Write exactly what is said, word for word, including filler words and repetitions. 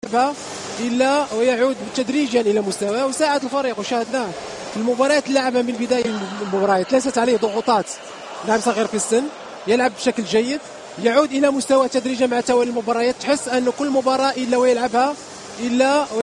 إلا ويعود تدريجيا إلى مستواه وساعد الفريق، وشاهدناه في المباريات اللي لعبها من بداية المباريات ليست عليه ضغوطات. لاعب صغير في السن يلعب بشكل جيد، يعود إلى مستوى تدريجيا مع توالي المباريات. تحس أن كل مباراة إلا ويلعبها إلا